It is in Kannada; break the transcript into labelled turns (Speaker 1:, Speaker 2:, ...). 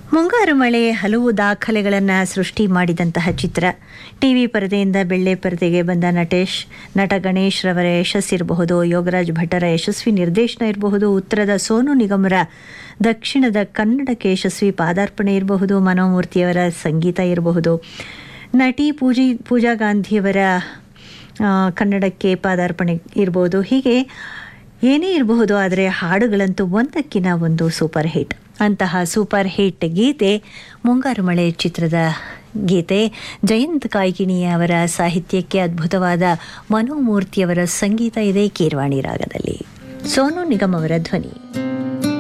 Speaker 1: ಮುಂಗಾರು ಮಳೆ ಹಲವು ದಾಖಲೆಗಳನ್ನು ಸೃಷ್ಟಿ ಮಾಡಿದಂತಹ ಚಿತ್ರ. ಟಿವಿ ಪರದೆಯಿಂದ ಬೆಳ್ಳೆ ಪರದೆಗೆ ಬಂದ ನಟ ಗಣೇಶ್ ರವರ ಯಶಸ್ಸಿರಬಹುದು, ಯೋಗರಾಜ್ ಭಟ್ಟರ ಯಶಸ್ವಿ ನಿರ್ದೇಶನ ಇರಬಹುದು, ಉತ್ತರದ ಸೋನು ನಿಗಮರ ದಕ್ಷಿಣದ ಕನ್ನಡಕ್ಕೆ ಯಶಸ್ವಿ ಪಾದಾರ್ಪಣೆ ಇರಬಹುದು, ಮನೋಮೂರ್ತಿಯವರ ಸಂಗೀತ ಇರಬಹುದು, ನಟಿ ಪೂಜಾ ಗಾಂಧಿಯವರ ಕನ್ನಡಕ್ಕೆ ಪಾದಾರ್ಪಣೆ ಇರಬಹುದು. ಹೀಗೆ ಏನೇ ಇರಬಹುದು, ಆದರೆ ಹಾಡುಗಳಂತೂ ಒಂದಕ್ಕಿಂತ ಒಂದು ಸೂಪರ್ ಹಿಟ್. ಅಂತಹ ಸೂಪರ್ ಹಿಟ್ ಗೀತೆ ಮುಂಗಾರು ಮಳೆ ಚಿತ್ರದ ಗೀತೆ. ಜಯಂತ್ ಕಾಯ್ಕಿಣಿ ಅವರ ಸಾಹಿತ್ಯಕ್ಕೆ ಅದ್ಭುತವಾದ ಮನೋಮೂರ್ತಿಯವರ ಸಂಗೀತ ಇದೆ ಕೀರ್ವಾಣಿ ರಾಗದಲ್ಲಿ. ಸೋನು ನಿಗಮ್ ಅವರ ಧ್ವನಿ.